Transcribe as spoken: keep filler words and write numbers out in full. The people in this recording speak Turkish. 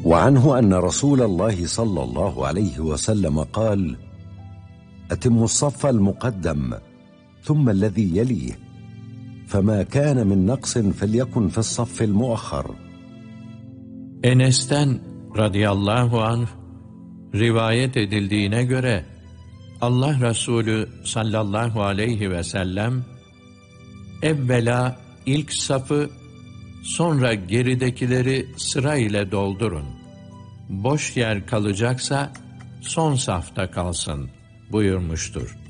وعنه أن رسول الله صلى الله عليه وسلم قال: أتموا الصف المقدم ثم الذي يليه، فما كان من نقص فليكن في الصف المؤخر. Enes'ten radıyallahu anh rivayet edildiğine göre Allah Resulü sallallahu aleyhi ve sellem evvela ilk safı, sonra geridekileri sıra ile doldurun. Boş yer kalacaksa son safta kalsın buyurmuştur.